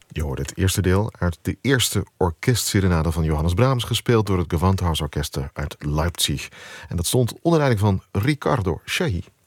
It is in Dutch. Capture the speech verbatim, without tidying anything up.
Je hoorde het eerste deel uit de eerste orkestserenade van Johannes Brahms, gespeeld door het Gewandhausorkester uit Leipzig. En dat stond onder leiding van Riccardo Chailly.